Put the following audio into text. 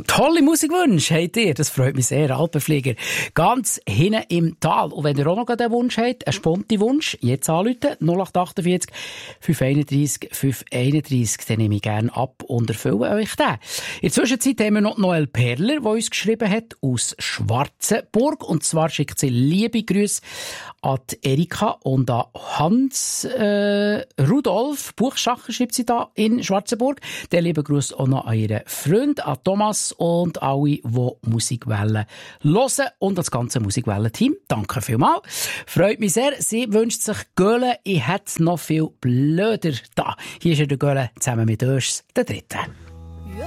Tolle Musikwünsche habt ihr, das freut mich sehr, Alpenflieger. Ganz hinten im Tal. Und wenn ihr auch noch einen Wunsch habt, einen spontanen Wunsch, jetzt anrufen, 0848 531 531, dann nehme ich gerne ab und erfülle euch den. In der Zwischenzeit haben wir noch Noel Perler, der uns geschrieben hat, aus Schwarzenburg. Und zwar schickt sie liebe Grüße an Erika und an Hans Rudolf Buchschacher, schreibt sie da in Schwarzenburg. Der liebe Gruß auch noch an ihren Freund, an Thomas und alle, die Musikwellen hören und das ganze Musikwellen-Team. Danke vielmals. Freut mich sehr. Sie wünscht sich Göhle. Ich hätte noch viel blöder da. Hier ist der Göhle zusammen mit Öschs, der Dritte.